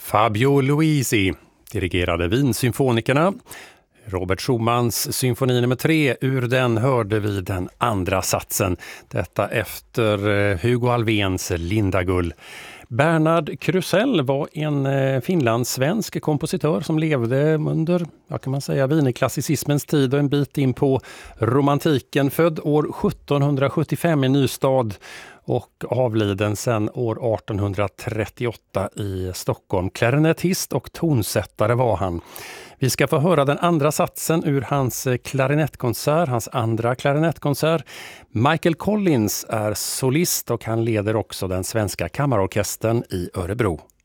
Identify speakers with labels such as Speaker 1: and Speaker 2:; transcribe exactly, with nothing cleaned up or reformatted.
Speaker 1: Fabio Luisi dirigerade Wiensymfonikerna. Robert Schumanns symfoni nummer tre, ur den hörde vi den andra satsen. Detta efter Hugo Alfvéns Lindagull. Bernhard Krusell var en finlandssvensk kompositör som levde under, vad kan man säga, wienerklassicismens tid och en bit in på romantiken. Född år sjuttonhundrasjuttiofem i Nystad och avliden sedan år artonhundratrettioåtta i Stockholm. Klarinettist och tonsättare var han. Vi ska få höra den andra satsen ur hans klarinettkonsert, hans andra klarinettkonsert. Michael Collins är solist och han leder också den svenska kammarorkestern i Örebro.